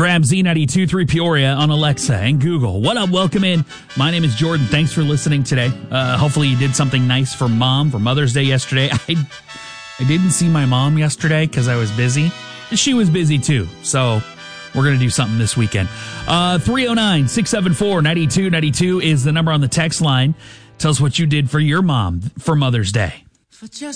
Grab Z92.3 Peoria on Alexa and Google. What up? Welcome in. My name is Jordan. Thanks for listening today. Hopefully you did something nice for Mom for Mother's Day yesterday. I didn't see my mom yesterday because I was busy. She was busy too. So we're going to do something this weekend. 309-674-9292 is the number on the text line. Tell us what you did for your mom for Mother's Day.